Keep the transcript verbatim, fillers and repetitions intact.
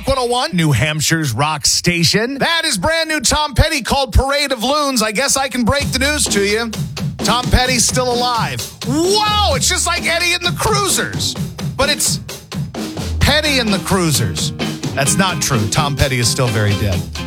Rock one oh one, New Hampshire's rock station. That is brand new Tom Petty called Parade of Loons. I guess I can break the news to you. Tom Petty's still alive. Wow, it's just like Eddie and the Cruisers. But it's Petty and the Cruisers. That's not true. Tom Petty is still very dead.